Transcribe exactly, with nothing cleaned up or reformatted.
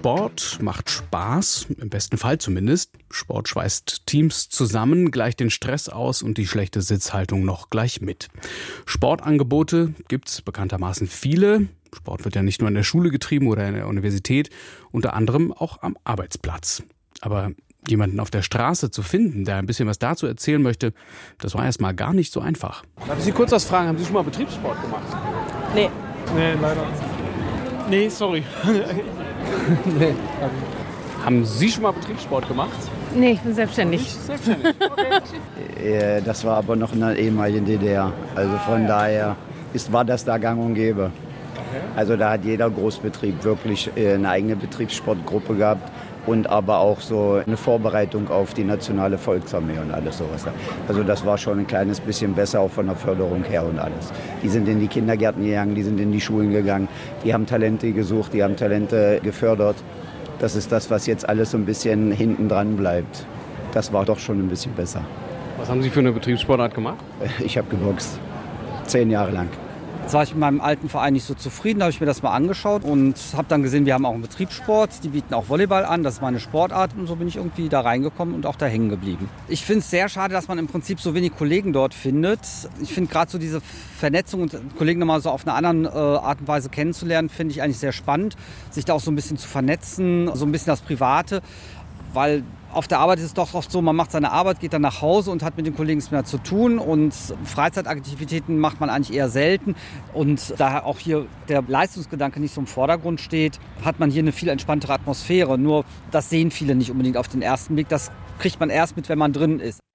Sport macht Spaß, im besten Fall zumindest. Sport schweißt Teams zusammen, gleicht den Stress aus und die schlechte Sitzhaltung noch gleich mit. Sportangebote gibt's bekanntermaßen viele. Sport wird ja nicht nur in der Schule getrieben oder in der Universität, unter anderem auch am Arbeitsplatz. Aber jemanden auf der Straße zu finden, der ein bisschen was dazu erzählen möchte, das war erst mal gar nicht so einfach. Darf ich Sie kurz was fragen? Haben Sie schon mal Betriebssport gemacht? Nee. Nee, leider. Nee, sorry. Nee. Haben Sie schon mal Betriebssport gemacht? Nee, ich bin selbstständig. Ich selbstständig. Okay. Das war aber noch in der ehemaligen D D R. Also von daher ist, war das da gang und gäbe. Also da hat jeder Großbetrieb wirklich eine eigene Betriebssportgruppe gehabt und aber auch so eine Vorbereitung auf die nationale Volksarmee und alles sowas. Also das war schon ein kleines bisschen besser, auch von der Förderung her und alles. Die sind in die Kindergärten gegangen, die sind in die Schulen gegangen, die haben Talente gesucht, die haben Talente gefördert. Das ist das, was jetzt alles so ein bisschen hinten dran bleibt. Das war doch schon ein bisschen besser. Was haben Sie für eine Betriebssportart gemacht? Ich habe geboxt, zehn Jahre lang. Jetzt war ich mit meinem alten Verein nicht so zufrieden, da habe ich mir das mal angeschaut und habe dann gesehen, wir haben auch einen Betriebssport, die bieten auch Volleyball an, das ist meine Sportart und so bin ich irgendwie da reingekommen und auch da hängen geblieben. Ich finde es sehr schade, dass man im Prinzip so wenig Kollegen dort findet. Ich finde gerade so diese Vernetzung und Kollegen nochmal so auf eine andere äh, Art und Weise kennenzulernen, finde ich eigentlich sehr spannend, sich da auch so ein bisschen zu vernetzen, so ein bisschen das Private, weil auf der Arbeit ist es doch oft so, man macht seine Arbeit, geht dann nach Hause und hat mit den Kollegen nichts mehr zu tun und Freizeitaktivitäten macht man eigentlich eher selten und da auch hier der Leistungsgedanke nicht so im Vordergrund steht, hat man hier eine viel entspanntere Atmosphäre. Nur das sehen viele nicht unbedingt auf den ersten Blick, das kriegt man erst mit, wenn man drin ist.